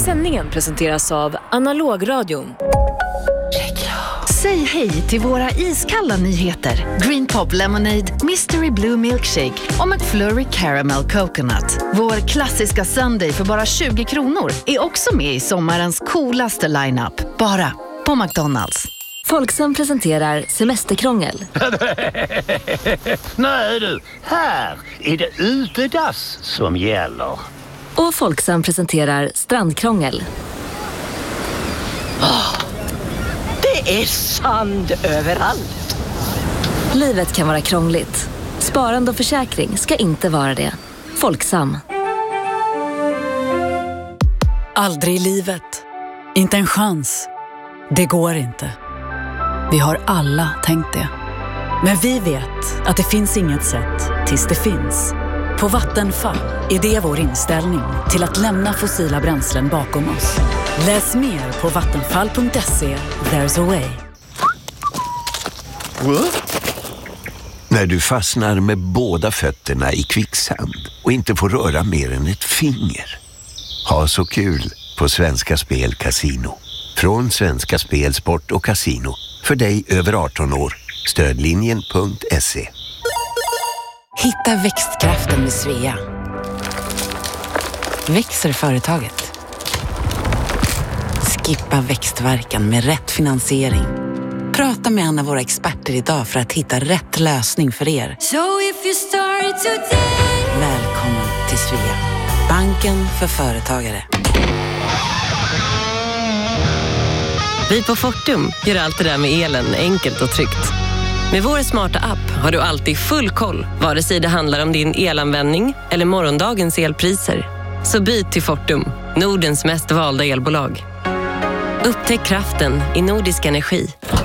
sändningen presenteras av Analogradion. Säg hej till våra iskalla nyheter. Green Pop Lemonade, Mystery Blue Milkshake och McFlurry Caramel Coconut. Vår klassiska sundae för bara 20 kronor är också med i sommarens coolaste lineup. Bara på McDonald's. Folksam presenterar semesterkrångel. Nej du, här är det utedass som gäller. Och Folksam presenterar strandkrångel. Det är sand överallt. Livet kan vara krångligt. Sparande och försäkring ska inte vara det. Folksam. Aldrig i livet. Inte en chans. Det går inte. Vi har alla tänkt det. Men vi vet att det finns inget sätt tills det finns. På Vattenfall är det vår inställning till att lämna fossila bränslen bakom oss. Läs mer på vattenfall.se. There's a way. När du fastnar med båda fötterna i kvicksand och inte får röra mer än ett finger. Ha så kul på Svenska Spel Casino. Från Svenska Spel, Sport och Casino. För dig över 18 år. Stödlinjen.se. Hitta växtkraften med Svea. Växer företaget. Skippa växtverkan med rätt finansiering. Prata med en av våra experter idag för att hitta rätt lösning för er. Välkommen till Svea. Banken för företagare. Vi på Fortum gör allt det där med elen enkelt och tryggt. Med vår smarta app har du alltid full koll, vare sig det handlar om din elanvändning eller morgondagens elpriser. Så byt till Fortum, Nordens mest valda elbolag. Upptäck kraften i Nordisk Energi.